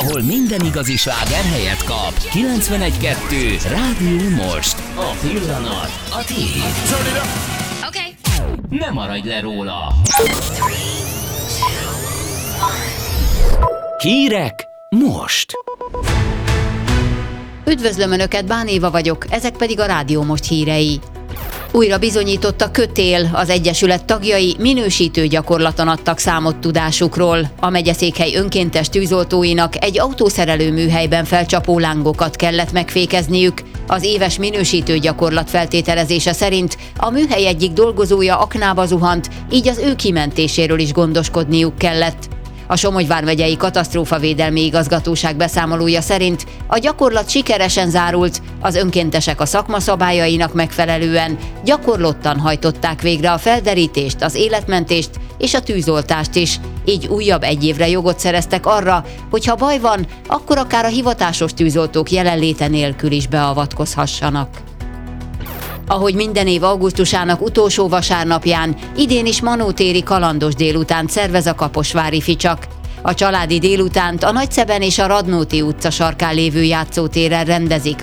ahol minden igazi sláger helyet kap. 91.2 Rádió Most. A pillanat a tiéd. Okay. Ne maradj le róla. Hírek most. Üdvözlöm Önöket, Bán Éva vagyok, ezek pedig a Rádió Most hírei. Újra bizonyított a kötél, az Egyesület tagjai minősítő gyakorlaton adtak számot tudásukról. A megyeszékhely önkéntes tűzoltóinak egy autószerelő műhelyben felcsapó lángokat kellett megfékezniük. Az éves minősítő gyakorlat feltételezése szerint a műhely egyik dolgozója aknába zuhant, így az ő kimentéséről is gondoskodniuk kellett. A Somogy vármegyei katasztrófavédelmi igazgatóság beszámolója szerint a gyakorlat sikeresen zárult, az önkéntesek a szakma szabályainak megfelelően gyakorlottan hajtották végre a felderítést, az életmentést és a tűzoltást is, így újabb egy évre jogot szereztek arra, hogy ha baj van, akkor akár a hivatásos tűzoltók jelenléte nélkül is beavatkozhassanak. Ahogy minden év augusztusának utolsó vasárnapján, idén is manótéri kalandos délutánt szervez a kaposvári Ficsak. A családi délutánt a Nagyszeben és a Radnóti utca sarkán lévő játszótéren rendezik